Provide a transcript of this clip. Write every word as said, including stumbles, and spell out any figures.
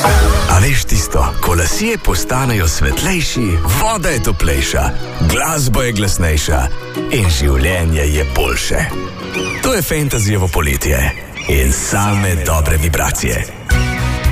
A veš tisto, ko lasje postanejo svetlejši, voda je toplejša, glasba je glasnejša in življenje je boljše. To je Fantasyjevo poletje in same dobre vibracije.